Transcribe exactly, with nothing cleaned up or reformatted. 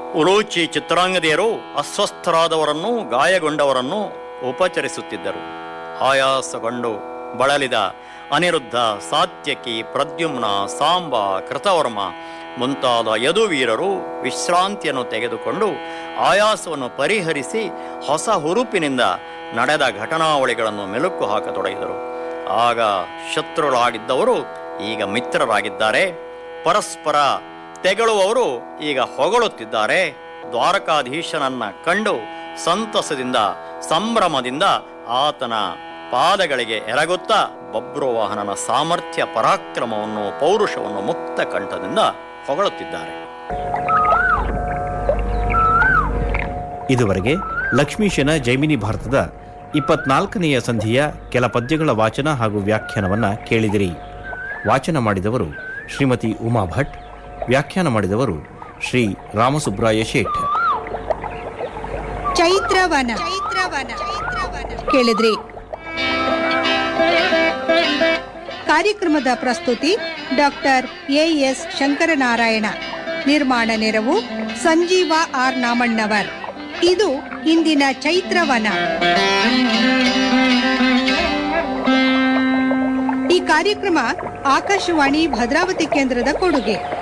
ಉಲೂಚಿ ಚಿತ್ರಾಂಗದೆಯರು ಅಸ್ವಸ್ಥರಾದವರನ್ನು, ಗಾಯಗೊಂಡವರನ್ನು ಉಪಚರಿಸುತ್ತಿದ್ದರು. ಆಯಾಸಗೊಂಡು ಬಳಲಿದ ಅನಿರುದ್ಧ, ಸಾತ್ಯಕಿ, ಪ್ರದ್ಯುಮ್ನ, ಸಾಂಬ, ಕೃತವರ್ಮ ಮುಂತಾದ ಯದುವೀರರು ವಿಶ್ರಾಂತಿಯನ್ನು ತೆಗೆದುಕೊಂಡು ಆಯಾಸವನ್ನು ಪರಿಹರಿಸಿ ಹೊಸ ಹುರುಪಿನಿಂದ ನಡೆದ ಘಟನಾವಳಿಗಳನ್ನು ಮೆಲುಕು ಹಾಕತೊಡಗಿದರು. ಆಗ ಶತ್ರುಗಳಾಗಿದ್ದವರು ಈಗ ಮಿತ್ರರಾಗಿದ್ದಾರೆ. ಪರಸ್ಪರ ತೆಗಳುವವರು ಈಗ ಹೊಗಳುತ್ತಿದ್ದಾರೆ. ದ್ವಾರಕಾಧೀಶನನ್ನ ಕಂಡು ಸಂತಸದಿಂದ, ಸಂಭ್ರಮದಿಂದ ಆತನ ಪಾದಗಳಿಗೆ ಎರಗುತ್ತಾ ಬಬ್ರುವಾಹನನ ಸಾಮರ್ಥ್ಯ, ಪರಾಕ್ರಮವನ್ನು, ಪೌರುಷವನ್ನು ಮುಕ್ತ ಕಂಠದಿಂದ ಹೊಗಳುತ್ತಿದ್ದಾರೆ. ಇದುವರೆಗೆ ಲಕ್ಷ್ಮೀಶನ ಜೈಮಿನಿ ಭಾರತದ ಇಪ್ಪತ್ನಾಲ್ಕನೆಯ ಸಂಧಿಯ ಕೆಲ ಪದ್ಯಗಳ ವಾಚನ ಹಾಗೂ ವ್ಯಾಖ್ಯಾನವನ್ನು ಕೇಳಿದಿರಿ. ವಾಚನ ಮಾಡಿದವರು ಶ್ರೀಮತಿ ಉಮಾ ಭಟ್, ವ್ಯಾಖ್ಯಾನ ಮಾಡಿದವರು ಶ್ರೀ ರಾಮಸುಬ್ರಾಯ ಶೇಠ್. ಚೈತ್ರವನ ಕೇಳಿದ್ರಿ. ಕಾರ್ಯಕ್ರಮದ ಪ್ರಸ್ತುತಿ ಡಾಕ್ಟರ್ ಎ ಎಸ್ ಶಂಕರನಾರಾಯಣ. ನಿರ್ಮಾಣ ನೆರವು ಸಂಜೀವ ಆರ್ ನಾಮಣ್ಣವರ್. ಇದು ಇಂದಿನ ಚೈತ್ರವನ. ಈ ಕಾರ್ಯಕ್ರಮ ಆಕಾಶವಾಣಿ ಭದ್ರಾವತಿ ಕೇಂದ್ರದ ಕೊಡುಗೆ.